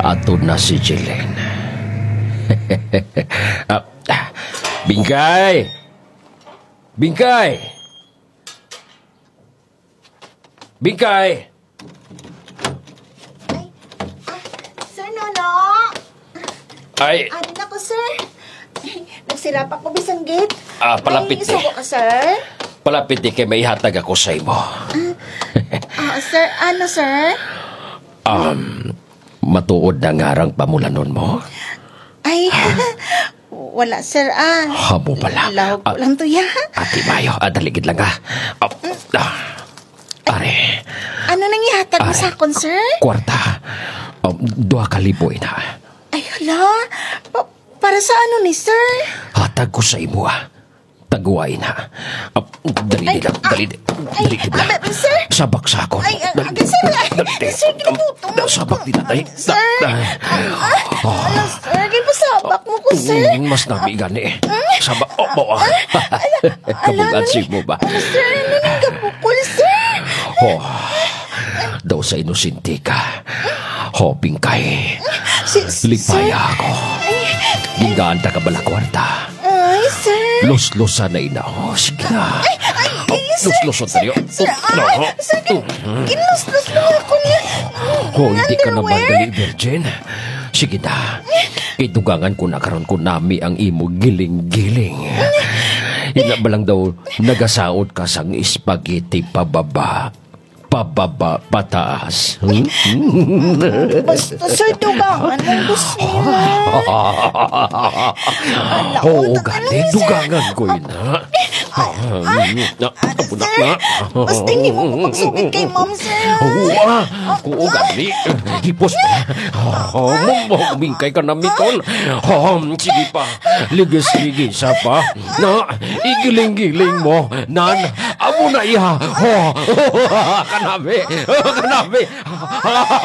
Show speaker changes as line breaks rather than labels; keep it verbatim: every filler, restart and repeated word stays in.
Ato na si Jelen. Ah, ah, Bingkay! Bingkay! Bingkay!
Sir Nono!
Ay,
Ano na ko, sir? Nagsirap ako bisang gate.
Ah, palapit
May isugo
eh.
ka, sir?
palapit di kay may hatag ako sa imo.
Ah, sir, ano, sir?
Um, matuod na ngarang pamulanon mo?
Ay, wala, sir, ah.
Hamo pala.
Lahog ko
Ah,
lang to, ya.
Ati Mayo, ah, daligid lang ah. Ah, ah, Are,
Ano nang ihatag mo
Ay.
sa akon, sir?
kwarta. Um, Dua ka libo ina.
Ay, hala. Pa- para sa ano ni, sir?
Hatag ko sa imo ah. Taguain ha. Ah, dali
Ay,
di lang,
ah,
dali di.
ay,
Dali di lang.
ah, sir?
Sabak sa ako.
Ay, ah,
Dali
ah, sir, ay,
Dali di.
sir, kinabutong mo.
Ah, Sabak di na. Ay,
Sir,
da-
ah, ano, sir? Kaya pasabak mo ko, sir.
Mm, Mas nabi gani eh. Sabak. Oh, oh, oh. Kabugan si mo ba?
Ano, sir? Ano nang gabukol, sir?
Oh, daw sa inusinti ka. Hoping kay.
Si, sir?
Lipaya ako. Ginggaan ta ka bala kwarta.
Ay, sir.
Lus-lusan na ina. Oh, sige na.
Ay, ay, sir.
Lus-lusan tayo.
Sir, ay, sir, kin- kinus-lus lang ako niya.
Oh, hindi ka naman
Underwear.
gali, Virgin. Sige na. Itugangan ko na karon ko nami ang imo giling-giling. Ina ba lang daw nagasaot ka sang spaghetti pababa. Pababa, pataas. Hmm?
Basta, sir, dugangan ang gusto niya.
Oo, gali. Dugangan ko ina. Na, kapunak na.
Basta hindi mo ko magsugid kay ma'am, sir.
Oo, ah. Oo, gali. Hipos pa. Oh, mo, umingkay ka na, Mikon. Oh, sige pa. Ligis-ligis pa. Na, igiling-giling mo. Nan, amo na iha. Oh, kanabi. Kanabi.